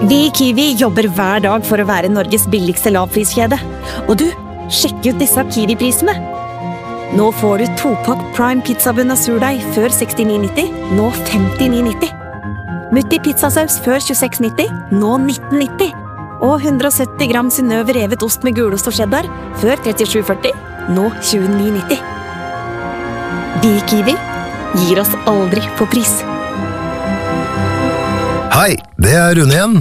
Vi I Kiwi jobber hver dag for å være Norges billigste lavpriskjede. Og du, sjekk ut disse Kiwi-prisene. Nå får du 2-pakk Prime pizzabunn av surdeig før 69,90, nå 59,90. Mutti pizzasaus før 26,90, nå 19,90. Og 170 gram Synnøve revet ost med gulost og cheddar før 37,40, nå 29,90. Vi I Kiwi gir oss aldri på pris. Hei, det Rune igjen.